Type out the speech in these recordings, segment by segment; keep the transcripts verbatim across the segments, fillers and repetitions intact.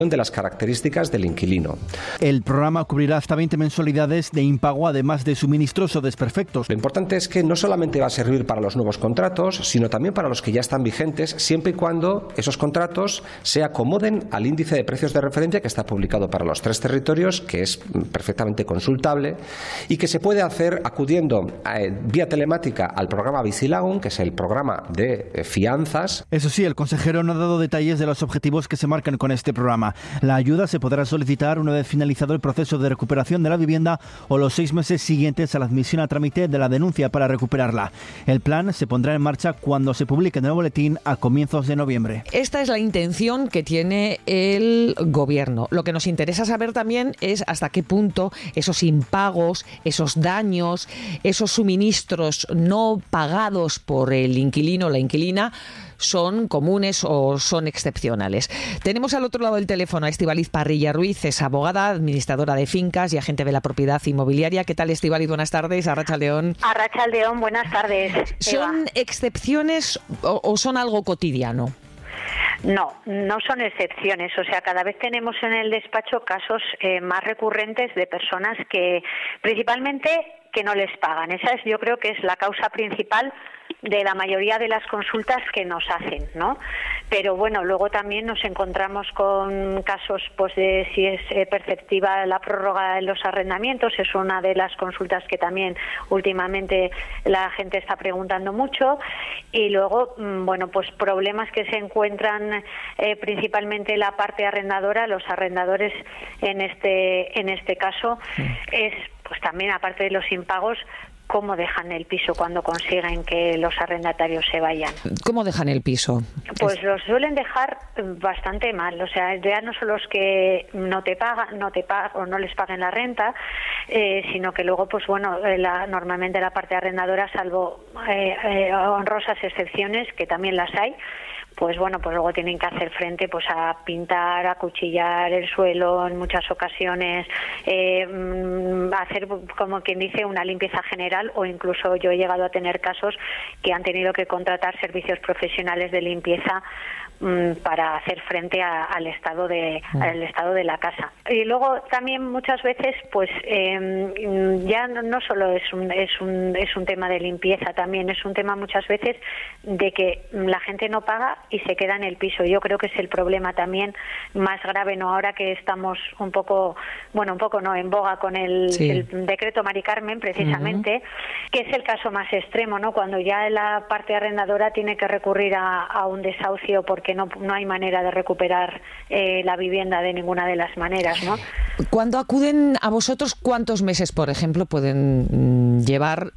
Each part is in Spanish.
de las características del inquilino. El programa cubrirá hasta veinte mensualidades de impago, además de suministros o desperfectos. Lo importante es que no solamente va a servir para los nuevos contratos, sino también para los que ya están vigentes, siempre y cuando esos contratos se acomoden al índice de precios de referencia que está publicado para los tres territorios, que es perfectamente consultable y que se puede hacer acudiendo eh, vía telemática al programa Bizilagun, que es el programa de eh, fianzas. Eso sí, el consejero no ha dado detalles de los objetivos que se marcan con este programa. La ayuda se podrá solicitar una vez finalizado el proceso de recuperación de la vivienda o los seis meses siguientes a la admisión a trámite de la denuncia para recuperarla. El plan se pondrá en marcha cuando se publique en el boletín a comienzos de noviembre. Esta es la intención que tiene el gobierno. Lo que nos interesa saber también es hasta qué punto esos impagos, esos daños, esos suministros no pagados por el inquilino o la inquilina son comunes o son excepcionales. Tenemos al otro lado del teléfono a Estíbaliz Parrilla Ruiz, es abogada, administradora de fincas y agente de la propiedad inmobiliaria. ¿Qué tal, Estíbaliz? Buenas tardes. Arratsaldeon. Arratsaldeon, buenas tardes. ¿Son Eva. excepciones o, o son algo cotidiano? No, no son excepciones. O sea, cada vez tenemos en el despacho casos eh, más recurrentes de personas que, principalmente, que no les pagan. Esa es, yo creo que es la causa principal de la mayoría de las consultas que nos hacen, ¿no? Pero bueno, luego también nos encontramos con casos pues de si es eh, perceptiva la prórroga de los arrendamientos, es una de las consultas que también últimamente la gente está preguntando mucho, y luego, bueno, pues problemas que se encuentran eh, principalmente la parte arrendadora, los arrendadores en este en este caso, sí. Es pues también, aparte de los impagos, cómo dejan el piso cuando consiguen que los arrendatarios se vayan. ¿Cómo dejan el piso? Pues es... los suelen dejar bastante mal. O sea, ya no son los que no te pagan, no te pagan o no les paguen la renta, eh, sino que luego, pues bueno, la, normalmente la parte arrendadora, salvo eh, eh, honrosas excepciones, que también las hay, pues bueno, pues luego tienen que hacer frente pues a pintar, a acuchillar el suelo en muchas ocasiones, eh, hacer, como quien dice, una limpieza general, o incluso yo he llegado a tener casos que han tenido que contratar servicios profesionales de limpieza para hacer frente a, al estado de al estado de la casa. Y luego también muchas veces pues eh, ya no, no solo es un es un es un tema de limpieza, también es un tema muchas veces de que la gente no paga y se queda en el piso. Yo creo que es el problema también más grave, no ahora que estamos un poco, bueno, un poco no en boga con el, sí. el decreto Mari Carmen, precisamente, uh-huh. que es el caso más extremo, ¿no? Cuando ya la parte arrendadora tiene que recurrir a, a un desahucio porque No, no hay manera de recuperar eh, la vivienda de ninguna de las maneras, ¿no? Cuando acuden a vosotros, ¿cuántos meses, por ejemplo, pueden llevar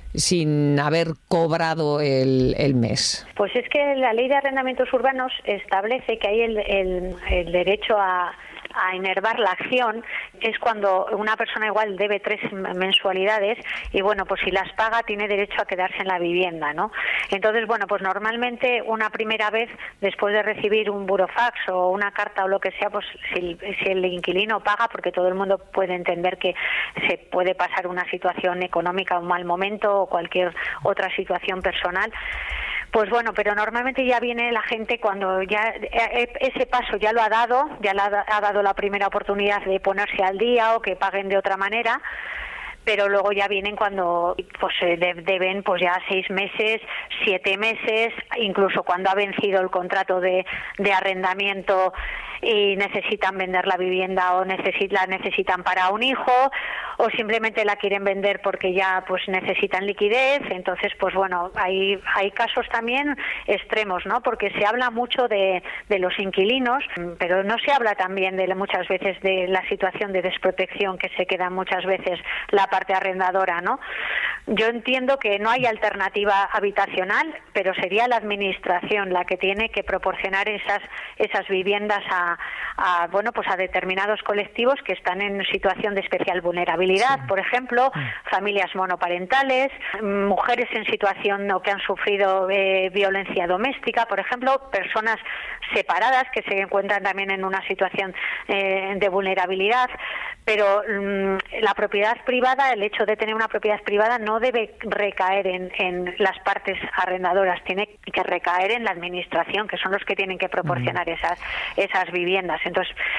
sin haber cobrado el, el mes? Pues es que la Ley de Arrendamientos Urbanos establece que hay el, el, el derecho a a enervar la acción, es cuando una persona igual debe tres mensualidades y bueno, pues si las paga tiene derecho a quedarse en la vivienda, ¿no? Entonces, bueno, pues normalmente una primera vez, después de recibir un burofax o una carta o lo que sea, pues si, si el inquilino paga, porque todo el mundo puede entender que se puede pasar una situación económica, un mal momento o cualquier otra situación personal, pues bueno, pero normalmente ya viene la gente cuando ya ese paso ya lo ha dado, ya le ha dado la primera oportunidad de ponerse al día o que paguen de otra manera, pero luego ya vienen cuando pues deben pues ya seis meses, siete meses, incluso cuando ha vencido el contrato de, de arrendamiento y necesitan vender la vivienda o necesit, la necesitan para un hijo o simplemente la quieren vender porque ya pues necesitan liquidez. Entonces pues bueno, hay hay casos también extremos, ¿no? Porque se habla mucho de, de los inquilinos, pero no se habla también de muchas veces de la situación de desprotección que se queda muchas veces la parte arrendadora, ¿no? Yo entiendo que no hay alternativa habitacional, pero sería la administración la que tiene que proporcionar esas esas viviendas a, a bueno, pues a determinados colectivos que están en situación de especial vulnerabilidad, sí. Por ejemplo, sí. Familias monoparentales, mujeres en situación o que han sufrido eh, violencia doméstica, por ejemplo, personas separadas que se encuentran también en una situación eh, de vulnerabilidad, pero mmm, la propiedad privada, el hecho de tener una propiedad privada no debe recaer en, en las partes arrendadoras, tiene que recaer en la administración, que son los que tienen que proporcionar mm. esas esas viviendas. viviendas. Entonces,